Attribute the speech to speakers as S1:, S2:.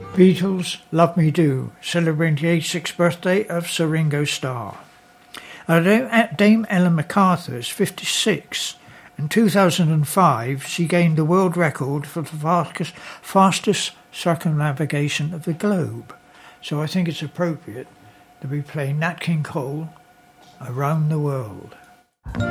S1: Beatles, Love Me Do, celebrating the 86th birthday of Sir Ringo Starr. Dame Ellen MacArthur is 56. In 2005, she gained the world record for the fastest circumnavigation of the globe. So I think it's appropriate that we play Nat King Cole, Around the World.